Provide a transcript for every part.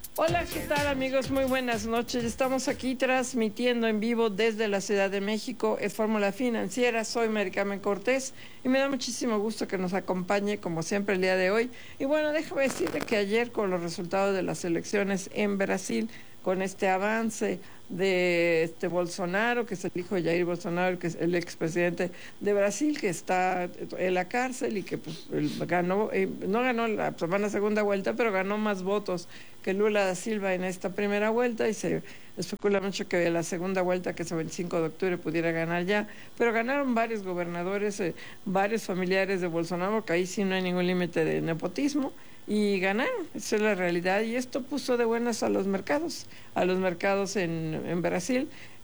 Hola, ¿qué tal amigos? Muy buenas noches. Estamos aquí transmitiendo en vivo desde la Ciudad de México. Es Fórmula Financiera. Soy Mary Carmen Cortés y me da muchísimo gusto que nos acompañe como siempre el día de hoy. Y bueno, déjame decirle que ayer con los resultados de las elecciones en Brasil, con este avance de Bolsonaro, que es el hijo de Jair Bolsonaro, que es el expresidente de Brasil, que está en la cárcel y que pues, ganó, no ganó la segunda vuelta, pero ganó más votos que Lula da Silva en esta primera vuelta, y se especula mucho que la segunda vuelta, que es el 25 de octubre, pudiera ganar ya, pero ganaron varios gobernadores, varios familiares de Bolsonaro, que ahí sí no hay ningún límite de nepotismo, y ganaron, esa es la realidad, y esto puso de buenas a los mercados en Brasil.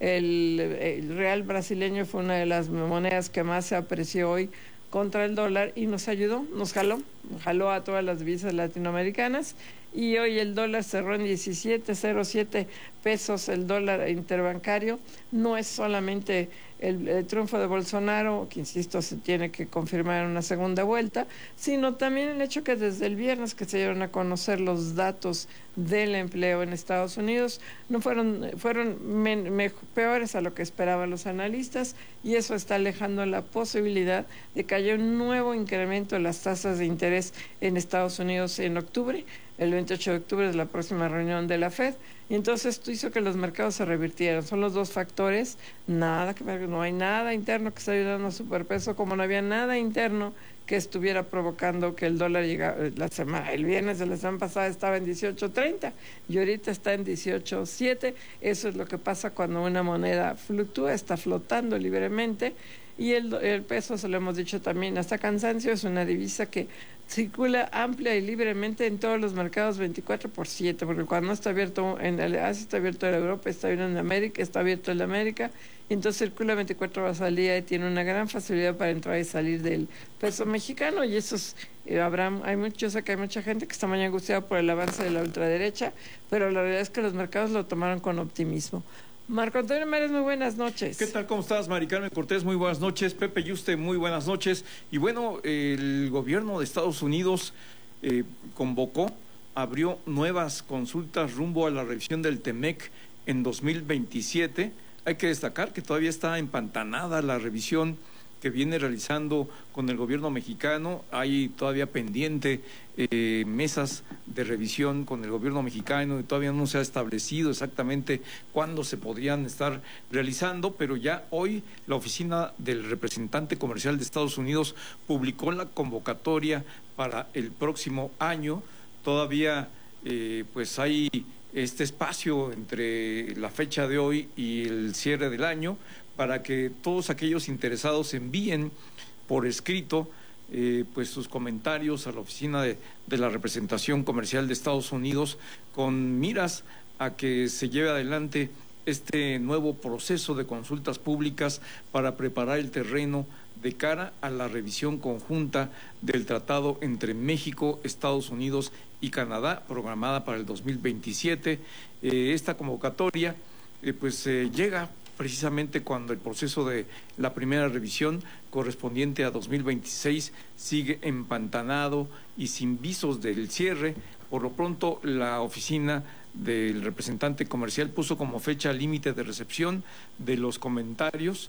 El real brasileño fue una de las monedas que más se apreció hoy contra el dólar y nos ayudó, nos jaló a todas las divisas latinoamericanas, y hoy el dólar cerró en 17.07 pesos el dólar interbancario. No es solamente el triunfo de Bolsonaro, que insisto, se tiene que confirmar en una segunda vuelta, sino también el hecho que desde el viernes que se dieron a conocer los datos del empleo en Estados Unidos, no fueron peores a lo que esperaban los analistas, y eso está alejando la posibilidad de que haya un nuevo incremento en las tasas de interés en Estados Unidos en octubre. El 28 de octubre es la próxima reunión de la Fed, y entonces esto hizo que los mercados se revirtieran. Son los dos factores, no hay nada interno que esté ayudando a superpeso, como no había nada interno que estuviera provocando que el dólar llegara. El viernes de la semana pasada estaba en 18.30 y ahorita está en 18.07. Eso es lo que pasa cuando una moneda fluctúa, está flotando libremente. Y el peso, se lo hemos dicho también hasta cansancio, es una divisa que circula amplia y libremente en todos los mercados 24/7, porque cuando no está abierto en el Asia, está abierto en Europa, está abierto en América, está abierto en América, y entonces circula 24 horas al día y tiene una gran facilidad para entrar y salir del peso mexicano. Y eso es, yo sé que hay mucha gente que está muy angustiada por el avance de la ultraderecha, pero la realidad es que los mercados lo tomaron con optimismo. Marco Antonio Mares, muy buenas noches. ¿Qué tal? ¿Cómo estás, Mari Carmen Cortés? Muy buenas noches. Pepe Yuste, muy buenas noches. Y bueno, el gobierno de Estados Unidos abrió nuevas consultas rumbo a la revisión del TEMEC en 2027. Hay que destacar que todavía está empantanada la revisión que viene realizando con el gobierno mexicano. Hay todavía pendiente mesas de revisión con el gobierno mexicano y todavía no se ha establecido exactamente cuándo se podrían estar realizando, pero ya hoy la oficina del representante comercial de Estados Unidos publicó la convocatoria para el próximo año. Todavía pues hay este espacio entre la fecha de hoy y el cierre del año para que todos aquellos interesados envíen por escrito pues sus comentarios a la oficina de la representación comercial de Estados Unidos, con miras a que se lleve adelante este nuevo proceso de consultas públicas para preparar el terreno de cara a la revisión conjunta del tratado entre México, Estados Unidos y Canadá, programada para el 2027. Esta convocatoria llega precisamente cuando el proceso de la primera revisión correspondiente a 2026 sigue empantanado y sin visos del cierre. Por lo pronto, la oficina del representante comercial puso como fecha límite de recepción de los comentarios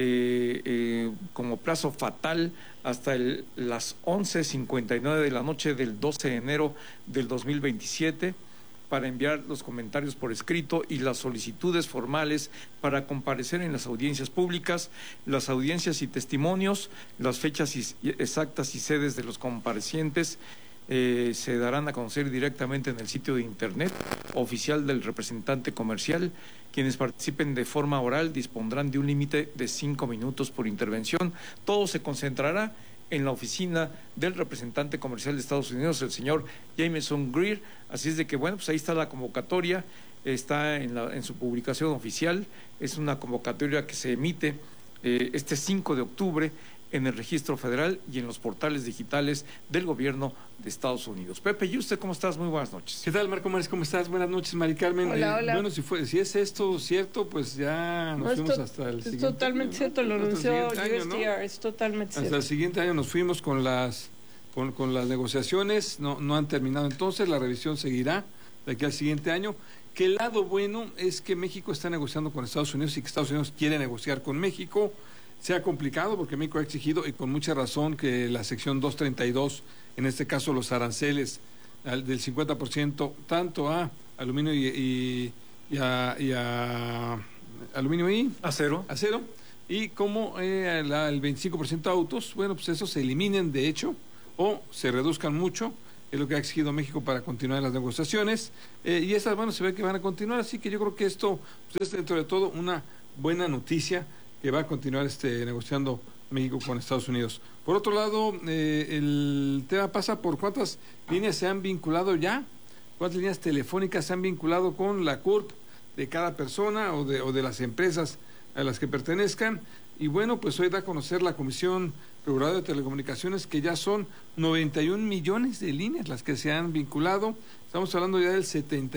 como plazo fatal hasta las 11:59 de la noche del 12 de enero del 2027 para enviar los comentarios por escrito y las solicitudes formales para comparecer en las audiencias públicas, las audiencias y testimonios, las fechas exactas y sedes de los comparecientes se darán a conocer directamente en el sitio de internet oficial del representante comercial. Quienes participen de forma oral dispondrán de un límite de 5 minutos por intervención. Todo se concentrará en la oficina del representante comercial de Estados Unidos, el señor Jameson Greer. Así es de que, bueno, pues ahí está la convocatoria, está en su publicación oficial. Es una convocatoria que se emite este 5 de octubre en el Registro Federal y en los portales digitales del gobierno de Estados Unidos. Pepe, ¿y usted cómo estás? Muy buenas noches. ¿Qué tal, Marco Mares? ¿Cómo estás? Buenas noches, Mari Carmen. Hola, hola. Bueno, si es esto cierto, pues ya nos fuimos hasta el siguiente año. Es totalmente cierto, lo anunció USTR, es totalmente cierto. Hasta el siguiente año nos fuimos con las negociaciones, no han terminado entonces, la revisión seguirá de aquí al siguiente año. Que el lado bueno es que México está negociando con Estados Unidos y que Estados Unidos quiere negociar con México. Se ha complicado porque México ha exigido, y con mucha razón, que la sección 232, en este caso los aranceles del 50%, tanto a aluminio y a aluminio y acero, y como el 25% a autos, bueno, pues esos se eliminen de hecho o se reduzcan mucho. Es lo que ha exigido México para continuar las negociaciones, y estas, bueno, se ve que van a continuar, así que yo creo que esto pues, es dentro de todo una buena noticia, que va a continuar negociando México con Estados Unidos. Por otro lado, el tema pasa por cuántas líneas se han vinculado ya, cuántas líneas telefónicas se han vinculado con la CURP de cada persona o de las empresas a las que pertenezcan. Y bueno, pues hoy da a conocer la Comisión Reguladora de Telecomunicaciones que ya son 91 millones de líneas las que se han vinculado. Estamos hablando ya del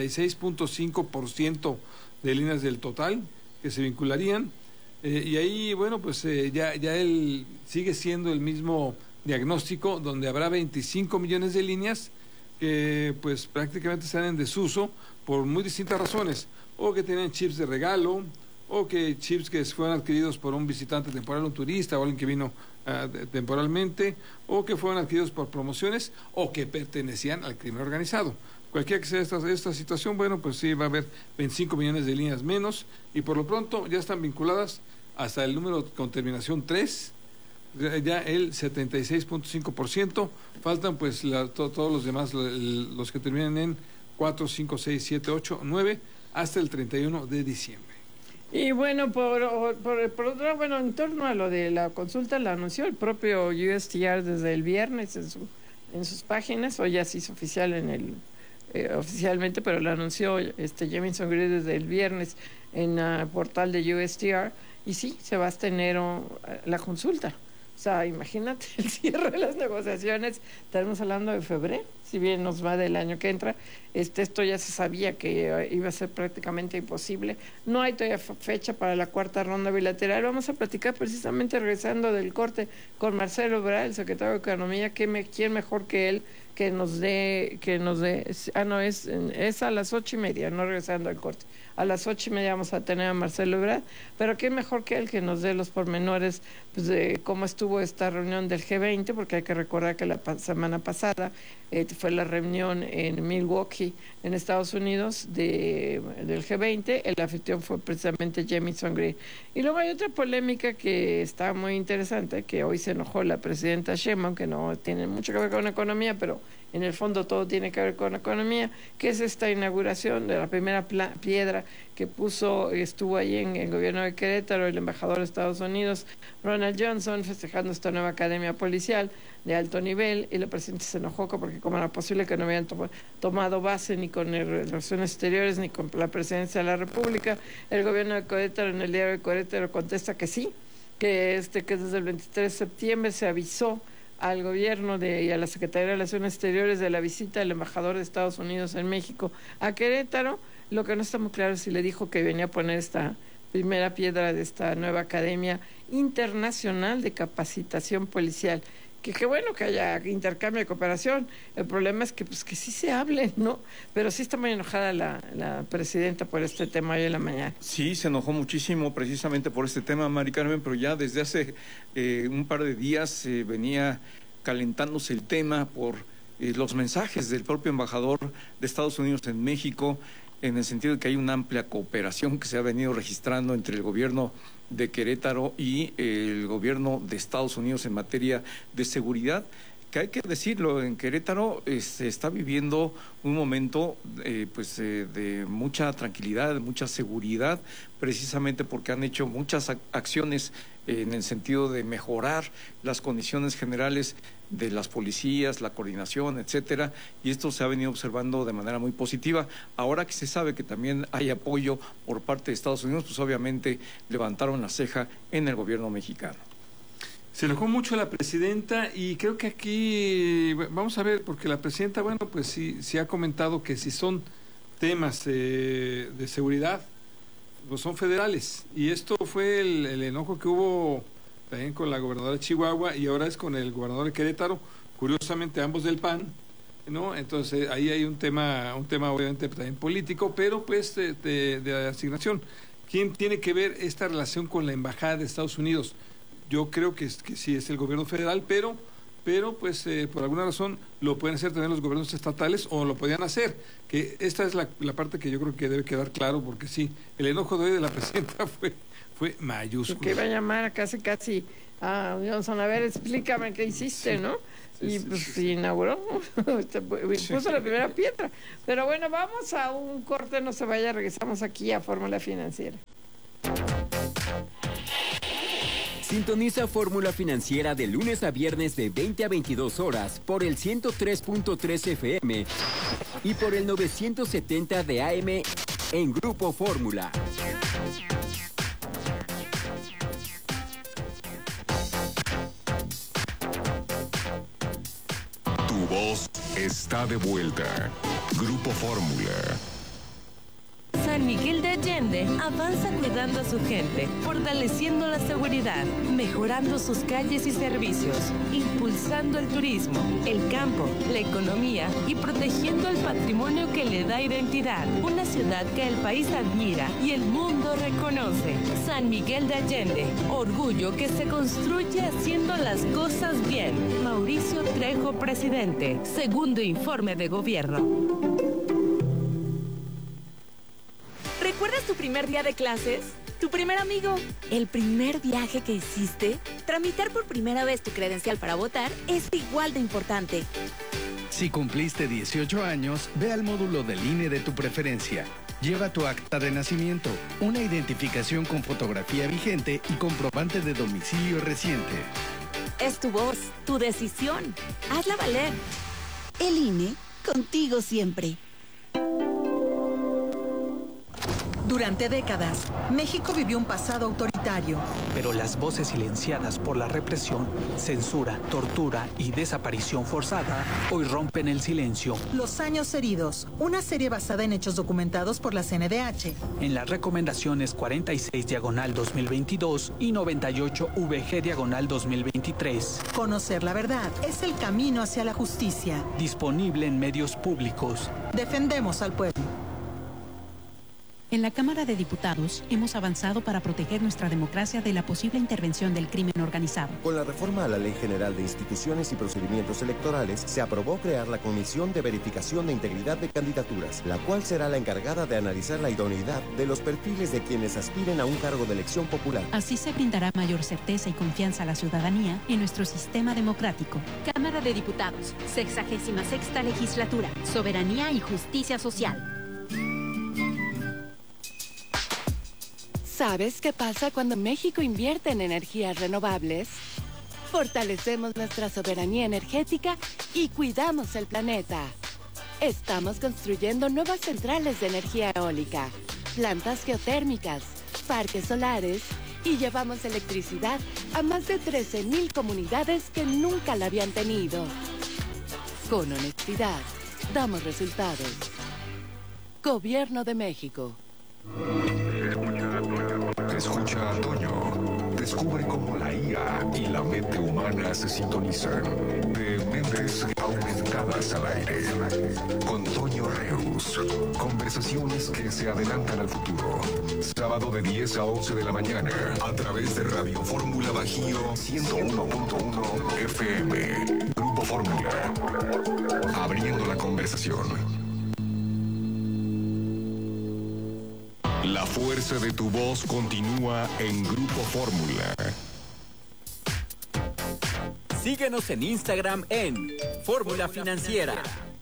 76.5% de líneas del total que se vincularían. Y ahí, bueno, pues ya él sigue siendo el mismo diagnóstico, donde habrá 25 millones de líneas que pues prácticamente están en desuso por muy distintas razones, o que tienen chips de regalo, o que chips que fueron adquiridos por un visitante temporal, un turista o alguien que vino temporalmente, o que fueron adquiridos por promociones, o que pertenecían al crimen organizado. Cualquiera que sea esta situación, bueno, pues sí, va a haber 25 millones de líneas menos, y por lo pronto ya están vinculadas hasta el número con terminación 3, ya el 76.5%, faltan pues todos los demás, los que terminan en 4, 5, 6, 7, 8, 9, hasta el 31 de diciembre. Y bueno, por otro, bueno, en torno a lo de la consulta, la anunció el propio USTR desde el viernes en sus páginas, o ya se hizo oficial oficialmente, pero lo anunció Jamieson Gray desde el viernes en el portal de USTR, y sí, se va a tener la consulta. O sea, imagínate el cierre de las negociaciones, estaremos hablando de febrero, si bien nos va del año que entra. Esto ya se sabía que iba a ser prácticamente imposible. No hay todavía fecha para la cuarta ronda bilateral. Vamos a platicar precisamente, regresando del corte, con Marcelo Ebrard, el secretario de Economía. ¿Quién mejor que él que nos dé, es a las 8:30, no regresando al corte. A las 8:30 vamos a tener a Marcelo Ebrard, pero qué mejor que él que nos dé los pormenores pues, de cómo estuvo esta reunión del G20, porque hay que recordar que la semana pasada fue la reunión en Milwaukee, en Estados Unidos, del G20. El anfitrión fue precisamente Jamieson Gray. Y luego hay otra polémica que está muy interesante, que hoy se enojó la presidenta Sheinbaum, que no tiene mucho que ver con economía, pero en el fondo todo tiene que ver con economía, que es esta inauguración de la primera piedra que estuvo ahí en el gobierno de Querétaro, el embajador de Estados Unidos, Ronald Johnson, festejando esta nueva academia policial de alto nivel, y la presidenta se enojó porque como era posible que no habían tomado base ni con Relaciones Exteriores ni con la presidencia de la República. El gobierno de Querétaro, en el diario de Querétaro, contesta que sí, que desde el 23 de septiembre se avisó al gobierno y a la Secretaría de Relaciones Exteriores de la visita del embajador de Estados Unidos en México a Querétaro. Lo que no está muy claro es si le dijo que venía a poner esta primera piedra de esta nueva Academia Internacional de Capacitación Policial. Que bueno que haya intercambio de cooperación. El problema es que sí se hable, ¿no? Pero sí está muy enojada la presidenta por este tema hoy en la mañana. Sí, se enojó muchísimo precisamente por este tema, Mari Carmen, pero ya desde hace un par de días venía calentándose el tema por los mensajes del propio embajador de Estados Unidos en México, en el sentido de que hay una amplia cooperación que se ha venido registrando entre el gobierno de Querétaro y el gobierno de Estados Unidos en materia de seguridad, que hay que decirlo, en Querétaro se está viviendo un momento de mucha tranquilidad, de mucha seguridad, precisamente porque han hecho muchas acciones en el sentido de mejorar las condiciones generales de las policías, la coordinación, etcétera, y esto se ha venido observando de manera muy positiva. Ahora que se sabe que también hay apoyo por parte de Estados Unidos, pues obviamente levantaron la ceja en el gobierno mexicano. Se enojó mucho la presidenta, y creo que aquí vamos a ver, porque la presidenta, bueno, pues sí ha comentado que si son temas de seguridad, pues son federales, y esto fue el enojo que hubo también con la gobernadora de Chihuahua, y ahora es con el gobernador de Querétaro, curiosamente ambos del PAN, ¿no? Entonces ahí hay un tema obviamente también político, pero pues de asignación. ¿Quién tiene que ver esta relación con la Embajada de Estados Unidos? Yo creo que sí es el gobierno federal, pero pues por alguna razón lo pueden hacer también los gobiernos estatales o lo podían hacer, que esta es la parte que yo creo que debe quedar claro, porque sí, el enojo de hoy de la presidenta fue mayúsculo. Que iba a llamar casi a Johnson, a ver, explícame qué hiciste, sí, ¿no? Y pues inauguró, puso la primera piedra. Pero bueno, vamos a un corte, no se vaya, regresamos aquí a Fórmula Financiera. Sintoniza Fórmula Financiera de lunes a viernes de 20 a 22 horas por el 103.3 FM y por el 970 de AM en Grupo Fórmula. Tu voz está de vuelta. Grupo Fórmula. San Miguel de Allende avanza cuidando a su gente, fortaleciendo la seguridad, mejorando sus calles y servicios, impulsando el turismo, el campo, la economía y protegiendo el patrimonio que le da identidad. Una ciudad que el país admira y el mundo reconoce. San Miguel de Allende, orgullo que se construye haciendo las cosas bien. Mauricio Trejo, presidente. Segundo informe de gobierno. ¿Recuerdas tu primer día de clases? ¿Tu primer amigo? ¿El primer viaje que hiciste? Tramitar por primera vez tu credencial para votar es igual de importante. Si cumpliste 18 años, ve al módulo del INE de tu preferencia. Lleva tu acta de nacimiento, una identificación con fotografía vigente y comprobante de domicilio reciente. Es tu voz, tu decisión. Hazla valer. El INE, contigo siempre. Durante décadas, México vivió un pasado autoritario. Pero las voces silenciadas por la represión, censura, tortura y desaparición forzada hoy rompen el silencio. Los años heridos, una serie basada en hechos documentados por la CNDH. En las recomendaciones 46/2022 y 98/VG/2023. Conocer la verdad es el camino hacia la justicia. Disponible en medios públicos. Defendemos al pueblo. En la Cámara de Diputados hemos avanzado para proteger nuestra democracia de la posible intervención del crimen organizado. Con la reforma a la Ley General de Instituciones y Procedimientos Electorales, se aprobó crear la Comisión de Verificación de Integridad de Candidaturas, la cual será la encargada de analizar la idoneidad de los perfiles de quienes aspiren a un cargo de elección popular. Así se brindará mayor certeza y confianza a la ciudadanía en nuestro sistema democrático. Cámara de Diputados, 66ª Legislatura, Soberanía y Justicia Social. ¿Sabes qué pasa cuando México invierte en energías renovables? Fortalecemos nuestra soberanía energética y cuidamos el planeta. Estamos construyendo nuevas centrales de energía eólica, plantas geotérmicas, parques solares y llevamos electricidad a más de 13,000 comunidades que nunca la habían tenido. Con honestidad, damos resultados. Gobierno de México. Escucha a Toño. Descubre cómo la IA y la mente humana se sintonizan. De mentes aumentadas al aire. Con Toño Reus. Conversaciones que se adelantan al futuro. Sábado de 10 a 11 de la mañana. A través de Radio Fórmula Bajío 101.1 FM. Grupo Fórmula. Abriendo la conversación. La fuerza de tu voz continúa en Grupo Fórmula. Síguenos en Instagram en Fórmula Financiera.